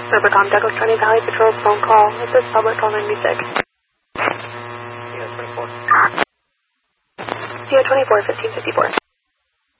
Rivercom, Douglas County Valley Patrol phone call. This is public call 96. CO 24. CO 24, 1554.